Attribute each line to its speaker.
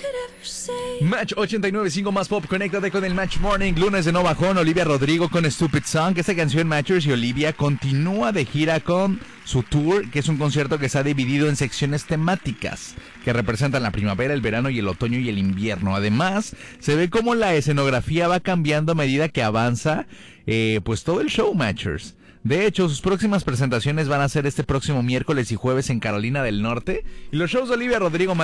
Speaker 1: Match 89.5 más pop, conéctate con el Match Morning, lunes de no bajón, Olivia Rodrigo con Stupid Song. Esta canción, Matchers, y Olivia continúa de gira con su tour, que es un concierto que se ha dividido en secciones temáticas que representan la primavera, el verano y el otoño y el invierno. Además, se ve cómo la escenografía va cambiando a medida que avanza pues todo el show, Matchers. De hecho, sus próximas presentaciones van a ser este próximo miércoles y jueves en Carolina del Norte, y los shows de Olivia Rodrigo